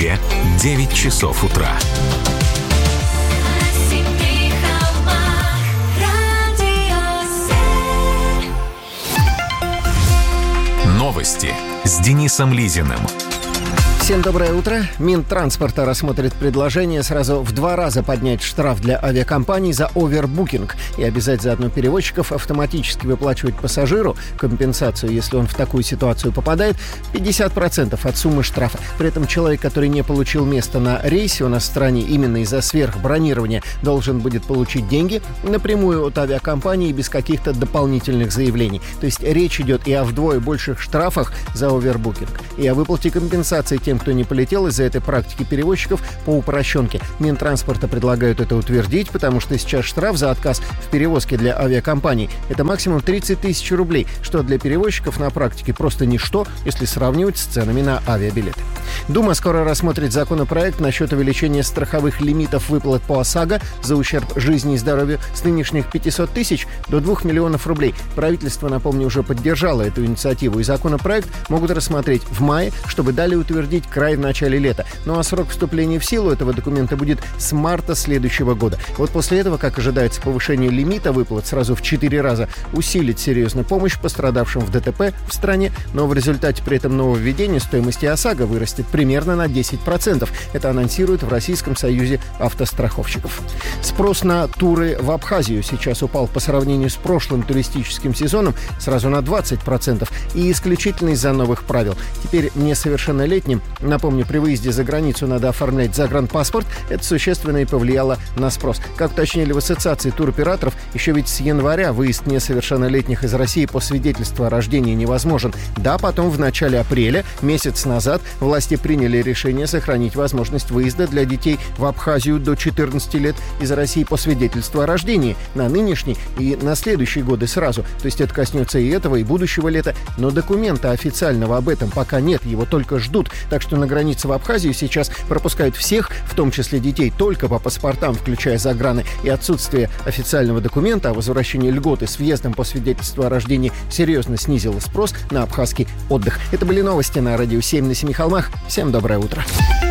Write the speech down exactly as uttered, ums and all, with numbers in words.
Москве девять часов утра. Новости с Денисом Лизиным. Всем доброе утро. Минтранспорта рассмотрит предложение сразу в два раза поднять штраф для авиакомпаний за овербукинг и обязать заодно перевозчиков автоматически выплачивать пассажиру компенсацию, если он в такую ситуацию попадает, пятьдесят процентов от суммы штрафа. При этом человек, который не получил место на рейсе у нас в стране именно из-за сверхбронирования, должен будет получить деньги напрямую от авиакомпании без каких-то дополнительных заявлений. То есть речь идет и о вдвое больших штрафах за овербукинг, и о выплате компенсации тем, кто не полетел из-за этой практики перевозчиков по упрощенке. Минтранспорта предлагают это утвердить, потому что сейчас штраф за отказ в перевозке для авиакомпаний – это максимум тридцать тысяч рублей, что для перевозчиков на практике просто ничто, если сравнивать с ценами на авиабилеты. Дума скоро рассмотрит законопроект насчет увеличения страховых лимитов выплат по ОСАГО за ущерб жизни и здоровью с нынешних пятисот тысяч до двух миллионов рублей. Правительство, напомню, уже поддержало эту инициативу, и законопроект могут рассмотреть в мае, чтобы далее утвердить край в начале лета. Ну а срок вступления в силу этого документа будет с марта следующего года. Вот после этого, как ожидается, повышение лимита выплат сразу в четыре раза усилит серьезно помощь пострадавшим в ДТП в стране, но в результате при этом нововведения стоимость ОСАГО вырастет примерно на десять процентов. Это анонсируют в Российском союзе автостраховщиков. Спрос на туры в Абхазию сейчас упал по сравнению с прошлым туристическим сезоном сразу на двадцать процентов, и исключительно из-за новых правил. Теперь несовершеннолетним, напомню, при выезде за границу надо оформлять загранпаспорт. Это существенно и повлияло на спрос. Как уточнили в Ассоциации туроператоров, еще ведь с января выезд несовершеннолетних из России по свидетельству о рождении невозможен. Да, потом в начале апреля, месяц назад, власти приняли решение сохранить возможность выезда для детей в Абхазию до четырнадцати лет из России по свидетельству о рождении на нынешний и на следующие годы сразу. То есть это коснется и этого, и будущего лета. Но документа официального об этом пока нет, его только ждут. Так что на границе в Абхазию сейчас пропускают всех, в том числе детей, только по паспортам, включая заграны, и отсутствие официального документа о возвращении льготы с въездом по свидетельству о рождении серьезно снизило спрос на абхазский отдых. Это были новости на Радио семь на Семи холмах. Всем доброе утро.